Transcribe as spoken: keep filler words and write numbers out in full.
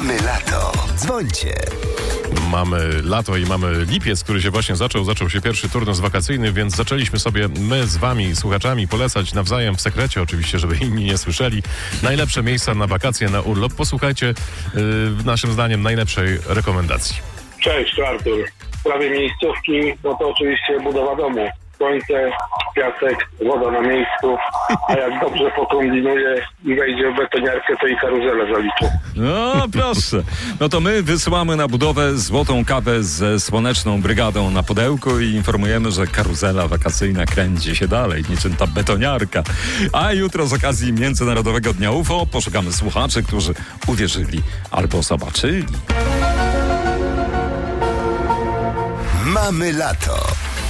Mamy lato. Dzwońcie. Mamy lato i mamy lipiec, który się właśnie zaczął. Zaczął się pierwszy turnus wakacyjny, więc zaczęliśmy sobie my z wami, słuchaczami, polecać nawzajem w sekrecie oczywiście, żeby inni nie słyszeli. Najlepsze miejsca na wakacje, na urlop. Posłuchajcie yy, naszym zdaniem najlepszej rekomendacji. Cześć, to Artur. W sprawie miejscówki, no to oczywiście budowa domu. Słońce, piasek, woda na miejscu, a jak dobrze pokombinuje i wejdzie w betoniarkę, to i karuzelę zaliczy. No proszę. No to my wysyłamy na budowę złotą kawę ze Słoneczną Brygadą na pudełku i informujemy, że karuzela wakacyjna kręci się dalej, niczym ta betoniarka. A jutro z okazji Międzynarodowego Dnia U F O poszukamy słuchaczy, którzy uwierzyli albo zobaczyli. Mamy lato.